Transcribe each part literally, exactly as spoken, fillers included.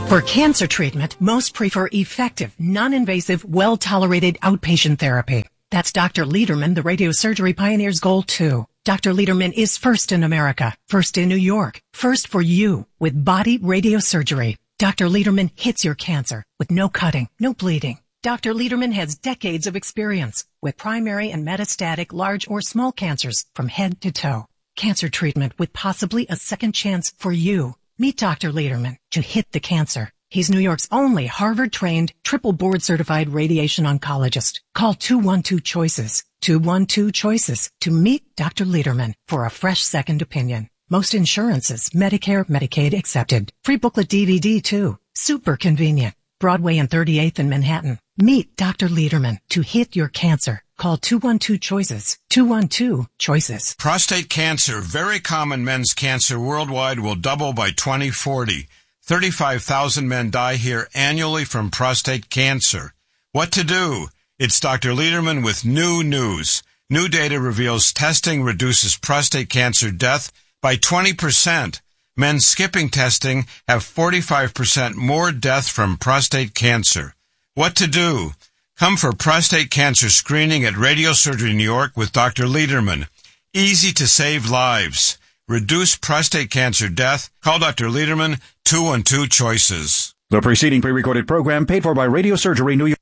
For cancer treatment, most prefer effective, non-invasive, well-tolerated outpatient therapy. That's Doctor Lederman, the radiosurgery pioneer's goal too. Doctor Lederman is first in America, first in New York, first for you with body radiosurgery. Doctor Lederman hits your cancer with no cutting, no bleeding. Doctor Lederman has decades of experience with primary and metastatic large or small cancers from head to toe. Cancer treatment with possibly a second chance for you. Meet Doctor Lederman to hit the cancer. He's New York's only Harvard-trained, triple board-certified radiation oncologist. Call two one two choices, two one two choices to meet Doctor Lederman for a fresh second opinion. Most insurances, Medicare, Medicaid accepted. Free booklet D V D too. Super convenient. Broadway and thirty-eighth in Manhattan. Meet Doctor Lederman to hit your cancer. Call two one two choices, two one two choices. Prostate cancer, very common men's cancer worldwide, will double by twenty forty. thirty-five thousand men die here annually from prostate cancer. What to do? It's Doctor Lederman with new news. New data reveals testing reduces prostate cancer death by twenty percent. Men skipping testing have forty-five percent more death from prostate cancer. What to do? Come for prostate cancer screening at Radiosurgery New York with Doctor Lederman. Easy to save lives. Reduce prostate cancer death. Call Doctor Lederman, two one two choices. The preceding pre-recorded program paid for by Radiosurgery New York.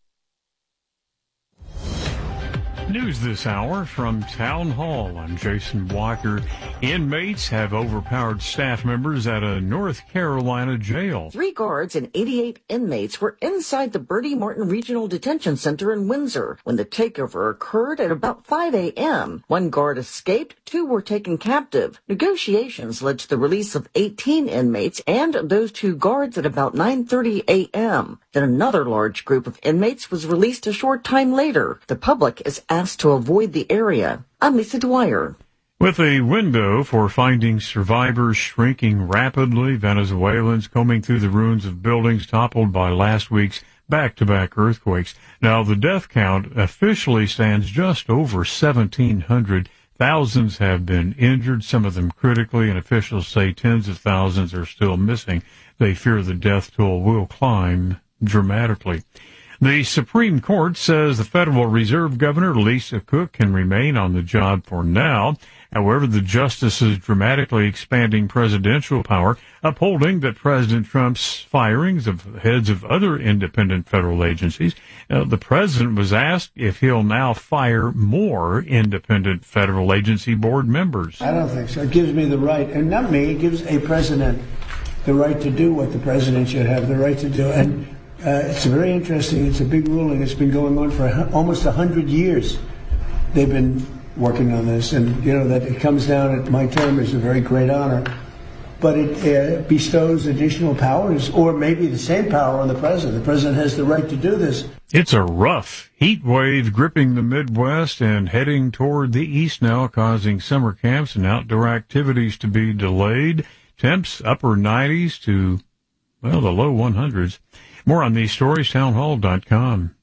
News this hour from Town Hall. I'm Jason Blocker. Inmates have overpowered staff members at a North Carolina jail. Three guards and eighty-eight inmates were inside the Bertie Martin Regional Detention Center in Windsor when the takeover occurred at about five a.m. One guard escaped, two were taken captive. Negotiations led to the release of eighteen inmates and those two guards at about nine thirty a.m. Then another large group of inmates was released a short time later. The public is asked to avoid the area. I'm Lisa Dwyer. With a window for finding survivors shrinking rapidly, Venezuelans combing through the ruins of buildings toppled by last week's back-to-back earthquakes. Now, the death count officially stands just over seventeen hundred. Thousands have been injured, some of them critically, and officials say tens of thousands are still missing. They fear the death toll will climb dramatically. The Supreme Court says the Federal Reserve Governor, Lisa Cook, can remain on the job for now. However, the justices dramatically expanding presidential power, upholding that President Trump's firings of heads of other independent federal agencies. Uh, the president was asked if he'll now fire more independent federal agency board members. I don't think so. It gives me the right, and not me, it gives a president the right to do what the president should have the right to do. And Uh, it's very interesting. It's a big ruling. It's been going on for almost one hundred years. They've been working on this. And, you know, that it comes down at my term is a very great honor. But it uh, bestows additional powers, or maybe the same power on the president. The president has the right to do this. It's a rough heat wave gripping the Midwest and heading toward the east now, causing summer camps and outdoor activities to be delayed. Temps upper nineties to, well, the low hundreds. More on these stories, townhall dot com.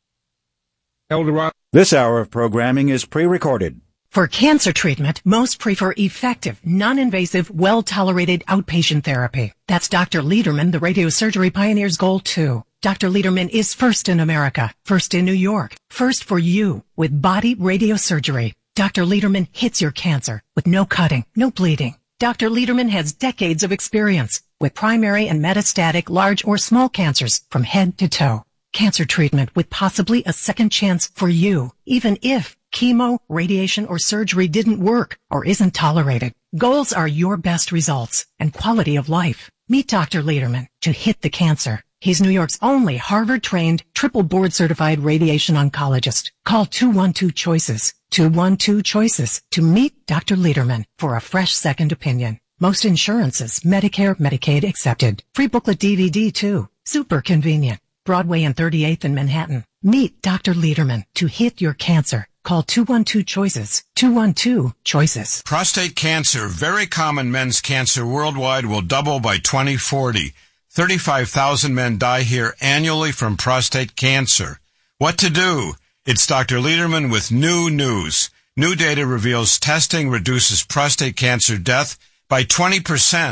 This hour of programming is pre-recorded. For cancer treatment, most prefer effective, non-invasive, well-tolerated outpatient therapy. That's Doctor Lederman, the radiosurgery pioneer's goal too. Doctor Lederman is first in America, first in New York, first for you with body radiosurgery. Doctor Lederman hits your cancer with no cutting, no bleeding. Doctor Lederman has decades of experience with primary and metastatic large or small cancers from head to toe. Cancer treatment with possibly a second chance for you, even if chemo, radiation, or surgery didn't work or isn't tolerated. Goals are your best results and quality of life. Meet Doctor Lederman to hit the cancer. He's New York's only Harvard-trained, triple board-certified radiation oncologist. Call two one two choices, two one two choices to meet Doctor Lederman for a fresh second opinion. Most insurances, Medicare, Medicaid accepted. Free booklet D V D too. Super convenient. Broadway and thirty-eighth in Manhattan. Meet Doctor Lederman to hit your cancer. Call two one two choices, two one two choices. Prostate cancer, very common men's cancer worldwide, will double by twenty forty. thirty-five thousand men die here annually from prostate cancer. What to do? It's Doctor Lederman with new news. New data reveals testing reduces prostate cancer death by twenty percent.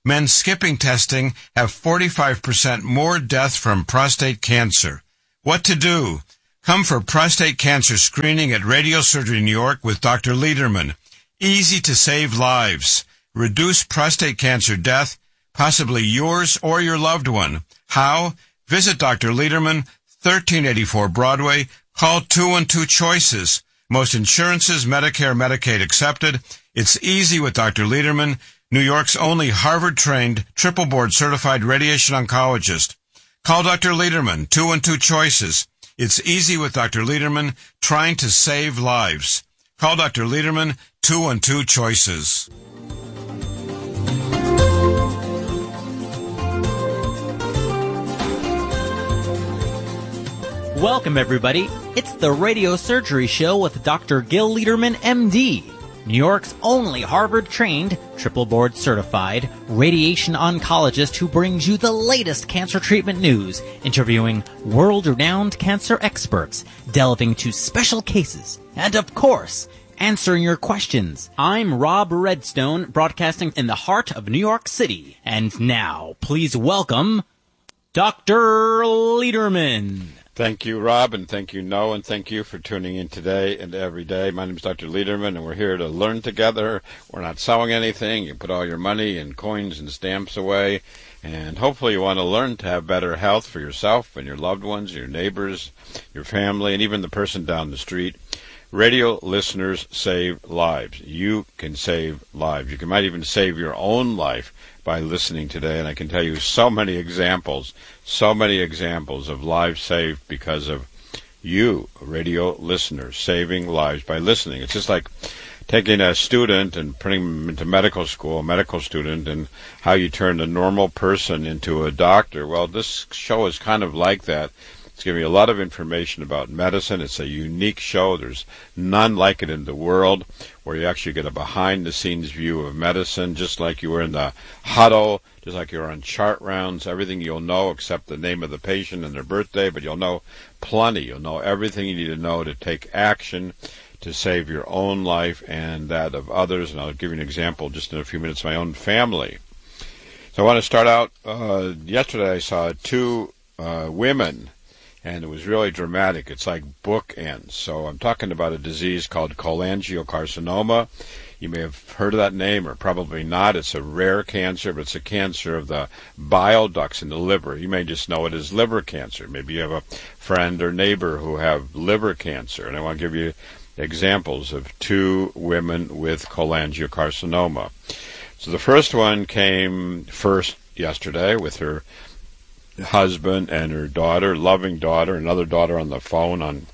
Men skipping testing have forty-five percent more death from prostate cancer. What to do? Come for prostate cancer screening at Radiosurgery New York with Doctor Lederman. Easy to save lives. Reduce prostate cancer death, possibly yours or your loved one. How? Visit Doctor Lederman, thirteen eighty-four Broadway. Call two one two choices. Most insurances, Medicare, Medicaid accepted. It's easy with Doctor Lederman, New York's only Harvard-trained, triple-board-certified radiation oncologist. Call Doctor Lederman, two one two choices. It's easy with Doctor Lederman, trying to save lives. Call Doctor Lederman, two one two choices. Welcome, everybody. It's the Radio Surgery Show with Doctor Gil Lederman, M D, New York's only Harvard-trained, triple-board-certified radiation oncologist who brings you the latest cancer treatment news, interviewing world-renowned cancer experts, delving into special cases, and, of course, answering your questions. I'm Rob Redstone, broadcasting in the heart of New York City. And now, please welcome Doctor Lederman. Thank you, Rob, and thank you, Noah, and thank you for tuning in today and every day. My name is Doctor Lederman, and we're here to learn together. We're not selling anything. You put all your money and coins and stamps away, and hopefully you want to learn to have better health for yourself and your loved ones, your neighbors, your family, and even the person down the street. Radio listeners save lives. You can save lives. You can, might even save your own life by listening today, and I can tell you so many examples, so many examples of lives saved because of you, radio listeners, saving lives by listening. It's just like taking a student and putting them into medical school, a medical student, and how you turn a normal person into a doctor. Well, this show is kind of like that. It's giving you a lot of information about medicine. It's a unique show. There's none like it in the world, where you actually get a behind-the-scenes view of medicine, just like you were in the huddle, just like you're on chart rounds, everything you'll know except the name of the patient and their birthday, but you'll know plenty. You'll know everything you need to know to take action to save your own life and that of others. And I'll give you an example just in a few minutes, my own family. So I want to start out, uh, yesterday I saw two uh, women, and it was really dramatic. It's like bookends. So I'm talking about a disease called cholangiocarcinoma. You may have heard of that name, or probably not. It's a rare cancer, but it's a cancer of the bile ducts in the liver. You may just know it as liver cancer. Maybe you have a friend or neighbor who have liver cancer. And I want to give you examples of two women with cholangiocarcinoma. So the first one came first yesterday with her husband and her daughter, loving daughter, another daughter on the phone on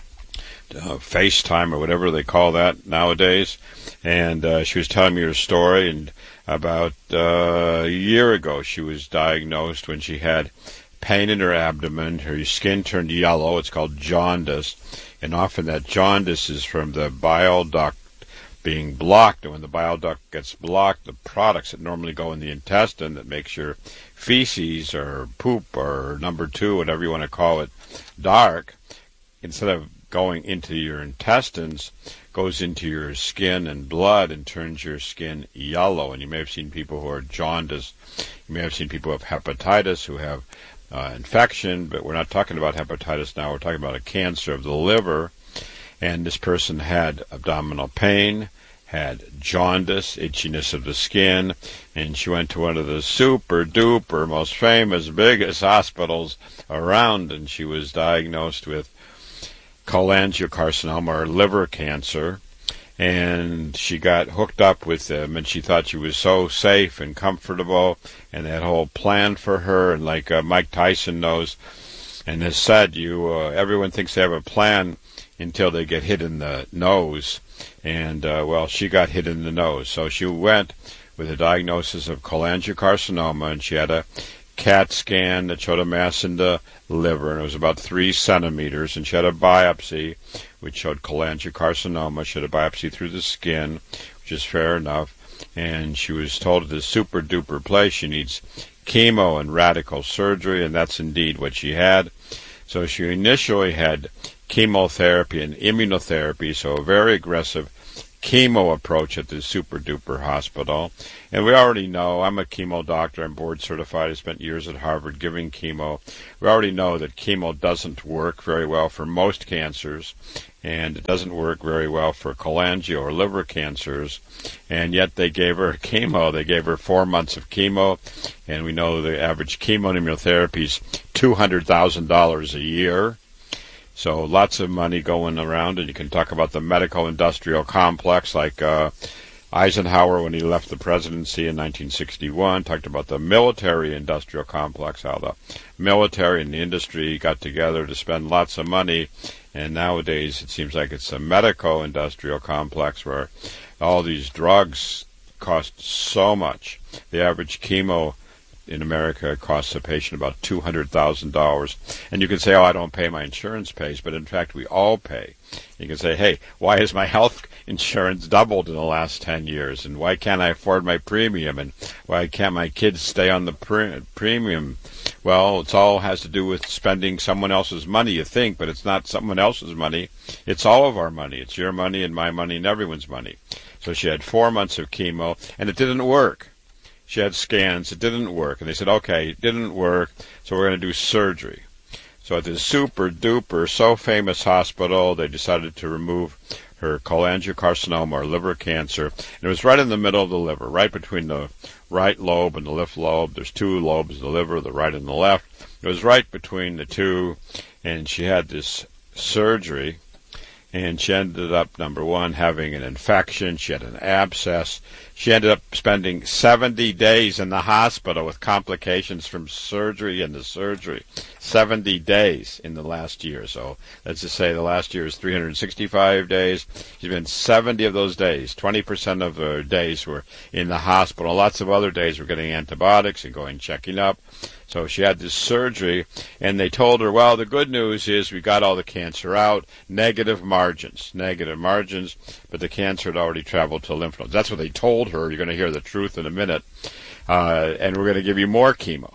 uh, FaceTime or whatever they call that nowadays. And uh, she was telling me her story, and about uh, a year ago she was diagnosed when she had pain in her abdomen. Her skin turned yellow. It's called jaundice, and often that jaundice is from the bile duct being blocked, and when the bile duct gets blocked, the products that normally go in the intestine that makes your feces or poop or number two, whatever you want to call it, dark, instead of going into your intestines, goes into your skin and blood and turns your skin yellow. And you may have seen people who are jaundiced. You may have seen people who have hepatitis who have uh, infection, but we're not talking about hepatitis now. We're talking about a cancer of the liver. And this person had abdominal pain, had jaundice, itchiness of the skin, and she went to one of the super duper most famous, biggest hospitals around, and she was diagnosed with cholangiocarcinoma, or liver cancer, and she got hooked up with them, and she thought she was so safe and comfortable, and that whole plan for her, and like uh, Mike Tyson knows and has said, you uh, everyone thinks they have a plan until they get hit in the nose. And, uh, well, she got hit in the nose. So she went with a diagnosis of cholangiocarcinoma, and she had a CAT scan that showed a mass in the liver, and it was about three centimeters. And she had a biopsy, which showed cholangiocarcinoma. She had a biopsy through the skin, which is fair enough. And she was told at this super-duper place she needs chemo and radical surgery, and that's indeed what she had. So she initially had chemotherapy and immunotherapy, so a very aggressive chemo approach at the super duper hospital. And we already know, I'm a chemo doctor, I'm board certified, I spent years at Harvard giving chemo. We already know that chemo doesn't work very well for most cancers, and it doesn't work very well for cholangio or liver cancers. And yet they gave her chemo. They gave her four months of chemo, and we know the average chemo and immunotherapy is two hundred thousand dollars a year. So lots of money going around, and you can talk about the medical-industrial complex like uh, Eisenhower when he left the presidency in nineteen sixty-one, talked about the military-industrial complex, how the military and the industry got together to spend lots of money, and nowadays it seems like it's a medico-industrial complex where all these drugs cost so much. The average chemo in America costs a patient about two hundred thousand dollars. And you can say, oh, I don't pay, my insurance pays, but in fact we all pay. You can say, hey, why has my health insurance doubled in the last ten years? And why can't I afford my premium? And why can't my kids stay on the pre- premium? Well, it all has to do with spending someone else's money, you think, but it's not someone else's money. It's all of our money. It's your money and my money and everyone's money. So she had four months of chemo, and it didn't work. She had scans. It didn't work. And they said, okay, it didn't work, so we're going to do surgery. So at this super-duper, so famous hospital, they decided to remove her cholangiocarcinoma, or liver cancer. And it was right in the middle of the liver, right between the right lobe and the left lobe. There's two lobes of the liver, the right and the left. It was right between the two, and she had this surgery. And she ended up, number one, having an infection. She had an abscess. She ended up spending seventy days in the hospital with complications from surgery and the surgery. seventy days in the last year. So let's just say the last year is three hundred sixty-five days. She's been seventy of those days. twenty percent of her days were in the hospital. Lots of other days were getting antibiotics and going checking up. So she had this surgery, and they told her, well, the good news is we got all the cancer out, negative margins, negative margins, but the cancer had already traveled to lymph nodes. That's what they told her. You're going to hear the truth in a minute. Uh, and we're going to give you more chemo.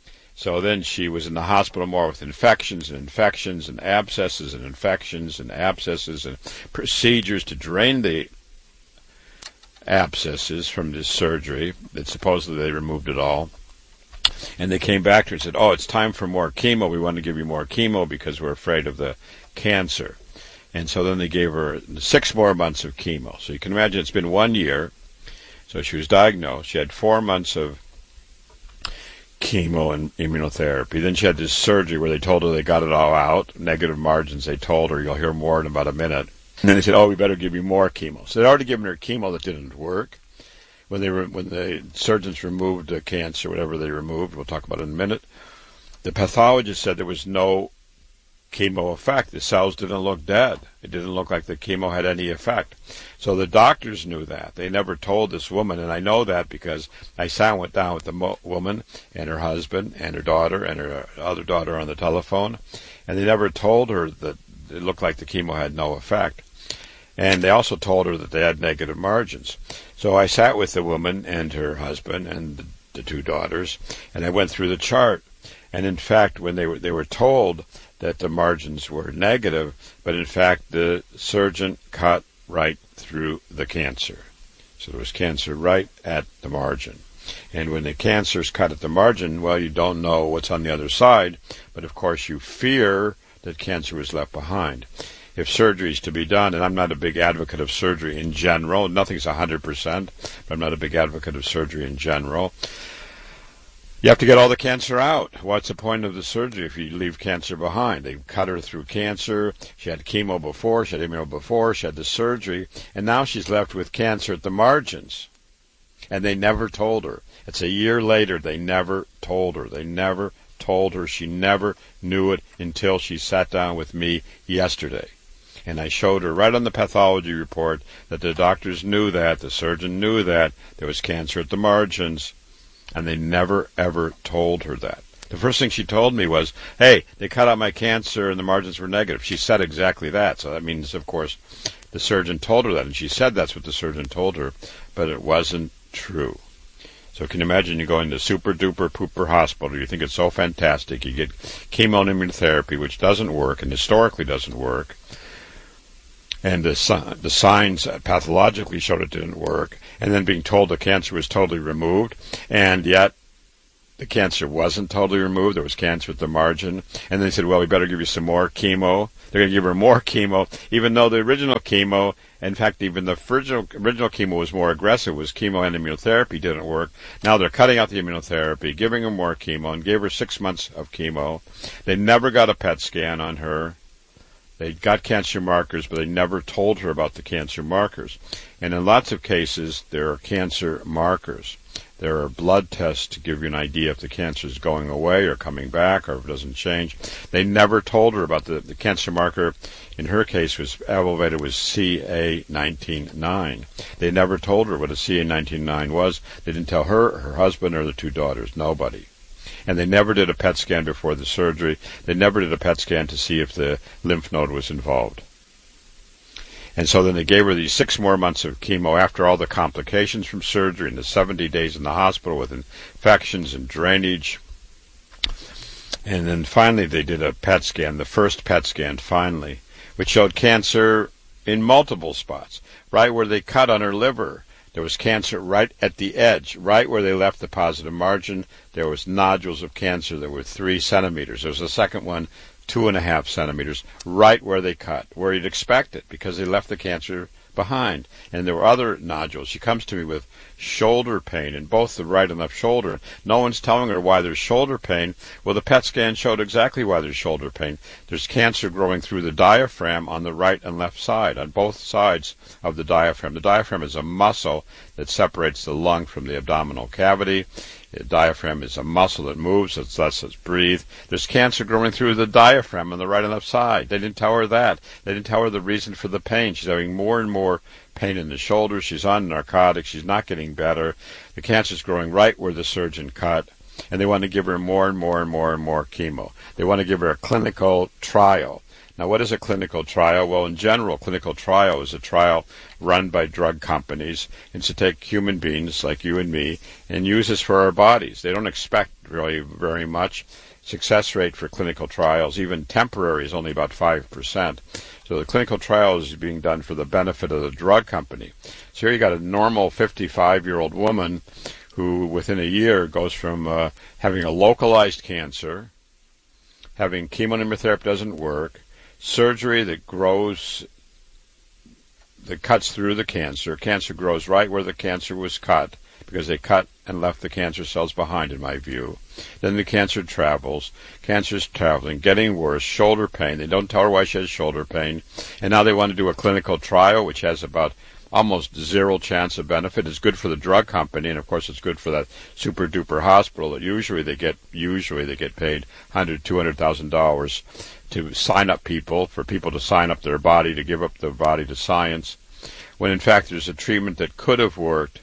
So then she was in the hospital more with infections and infections and abscesses and infections and abscesses and procedures to drain the abscesses from this surgery. That supposedly they removed it all. And they came back to her and said, oh, it's time for more chemo. We want to give you more chemo because we're afraid of the cancer. And so then they gave her six more months of chemo. So you can imagine it's been one year. So she was diagnosed. She had four months of chemo and immunotherapy. Then she had this surgery where they told her they got it all out. Negative margins, they told her. You'll hear more in about a minute. And then they said, oh, we better give you more chemo. So they'd already given her chemo that didn't work. When they were, when the surgeons removed the cancer, whatever they removed, we'll talk about it in a minute, the pathologist said there was no chemo effect. The cells didn't look dead. It didn't look like the chemo had any effect. So the doctors knew that. They never told this woman, and I know that because I sat and went down with the mo- woman and her husband and her daughter and her other daughter on the telephone, and they never told her that it looked like the chemo had no effect. And they also told her that they had negative margins. So I sat with the woman and her husband and the, the two daughters, and I went through the chart. And in fact, when they were they were told that the margins were negative, but in fact the surgeon cut right through the cancer. So there was cancer right at the margin. And when the cancer's cut at the margin, well, you don't know what's on the other side, but of course you fear that cancer was left behind. If surgery is to be done, and I'm not a big advocate of surgery in general, nothing's one hundred percent, but I'm not a big advocate of surgery in general, you have to get all the cancer out. What's the point of the surgery if you leave cancer behind? They cut her through cancer. She had chemo before, she had immuno before, she had the surgery, and now she's left with cancer at the margins. And they never told her. It's a year later, they never told her. They never told her. She never knew it until she sat down with me yesterday. And I showed her right on the pathology report that the doctors knew that, the surgeon knew that, there was cancer at the margins, and they never, ever told her that. The first thing she told me was, hey, they cut out my cancer and the margins were negative. She said exactly that. So that means, of course, the surgeon told her that, and she said that's what the surgeon told her, but it wasn't true. So can you imagine you go into super-duper pooper hospital, you think it's so fantastic, you get chemo and immunotherapy, which doesn't work and historically doesn't work, and the, the signs pathologically showed it didn't work, and then being told the cancer was totally removed, and yet the cancer wasn't totally removed. There was cancer at the margin. And they said, well, we better give you some more chemo. They're going to give her more chemo, even though the original chemo, in fact, even the original, original chemo was more aggressive, was chemo and immunotherapy didn't work. Now they're cutting out the immunotherapy, giving her more chemo, and gave her six months of chemo. They never got a P E T scan on her. They got cancer markers, but they never told her about the cancer markers. And in lots of cases, there are cancer markers. There are blood tests to give you an idea if the cancer is going away or coming back or if it doesn't change. They never told her about the, the cancer marker. In her case, was elevated was C A nineteen nine. They never told her what a C A nineteen nine was. They didn't tell her, her husband, or the two daughters. Nobody. And they never did a P E T scan before the surgery. They never did a P E T scan to see if the lymph node was involved. And so then they gave her these six more months of chemo after all the complications from surgery and the seventy days in the hospital with infections and drainage. And then finally they did a P E T scan, the first P E T scan finally, which showed cancer in multiple spots. Right where they cut on her liver, there was cancer right at the edge. Right where they left the positive margin, there was nodules of cancer that were three centimeters. There was a second one, two and a half centimeters, right where they cut, where you'd expect it, because they left the cancer behind. And there were other nodules. She comes to me with shoulder pain in both the right and left shoulder. No one's telling her why there's shoulder pain. Well, the P E T scan showed exactly why there's shoulder pain. There's cancer growing through the diaphragm on the right and left side, on both sides of the diaphragm. The diaphragm is a muscle that separates the lung from the abdominal cavity. The diaphragm is a muscle that moves, it lets us breathe. There's cancer growing through the diaphragm on the right and left side. They didn't tell her that. They didn't tell her the reason for the pain. She's having more and more pain in the shoulders. She's on narcotics. She's not getting better. The cancer's growing right where the surgeon cut. And they want to give her more and more and more and more chemo. They want to give her a clinical trial. Now, what is a clinical trial? Well, in general, clinical trial is a trial run by drug companies. It's to take human beings like you and me and use this for our bodies. They don't expect really very much. Success rate for clinical trials, even temporary, is only about five percent. So the clinical trial is being done for the benefit of the drug company. So here you got a normal fifty-five-year-old woman who, within a year, goes from uh, having a localized cancer, having chemoimmunotherapy doesn't work, surgery that grows, that cuts through the cancer. Cancer grows right where the cancer was cut, because they cut and left the cancer cells behind, in my view. Then the cancer travels. Cancer's traveling, getting worse, shoulder pain. They don't tell her why she has shoulder pain. And now they want to do a clinical trial, which has about almost zero chance of benefit. It's good for the drug company, and of course it's good for that super duper hospital that usually they get usually they get paid hundred, two hundred thousand dollars to sign up people, for people to sign up their body, to give up their body to science, when in fact there's a treatment that could have worked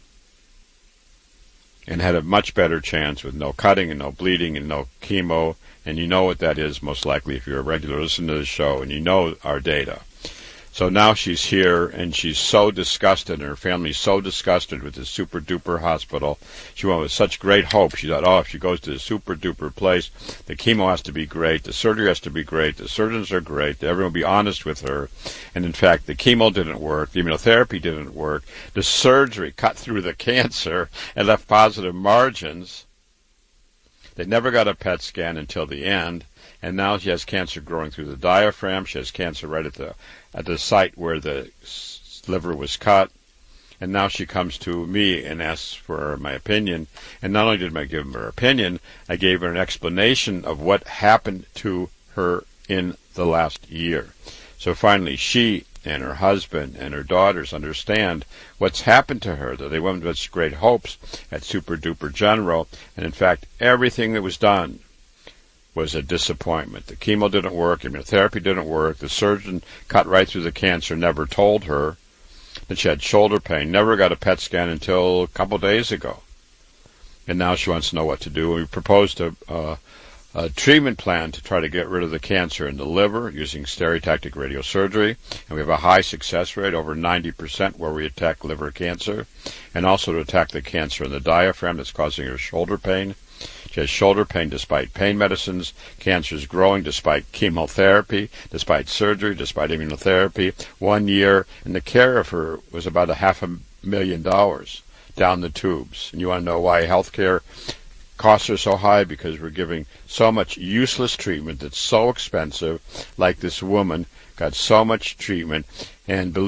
and had a much better chance with no cutting and no bleeding and no chemo. And you know what that is, most likely, if you're a regular listener to the show, and you know our data. So now she's here, and she's so disgusted, and her family's so disgusted with this super-duper hospital. She went with such great hope. She thought, oh, if she goes to this super-duper place, the chemo has to be great, the surgery has to be great, the surgeons are great, everyone will be honest with her. And in fact, the chemo didn't work, the immunotherapy didn't work, the surgery cut through the cancer and left positive margins. They never got a P E T scan until the end, and now she has cancer growing through the diaphragm. She has cancer right at the at the site where the liver was cut. And now she comes to me and asks for my opinion. And not only did I give her opinion, I gave her an explanation of what happened to her in the last year. So finally, she and her husband and her daughters understand what's happened to her, that they went with such great hopes at Super Duper General, and in fact, everything that was done was a disappointment. The chemo didn't work, immunotherapy didn't work, the surgeon cut right through the cancer, never told her that she had shoulder pain, never got a P E T scan until a couple of days ago. And now she wants to know what to do. We proposed a, uh, a treatment plan to try to get rid of the cancer in the liver using stereotactic radiosurgery, and we have a high success rate, over ninety percent, where we attack liver cancer, and also to attack the cancer in the diaphragm that's causing her shoulder pain, She has shoulder pain despite pain medicines. Cancer is growing despite chemotherapy, despite surgery, despite immunotherapy. One year, and the care of her was about a half a million dollars down the tubes. And you want to know why healthcare costs are so high? Because we're giving so much useless treatment that's so expensive. Like this woman got so much treatment, and believe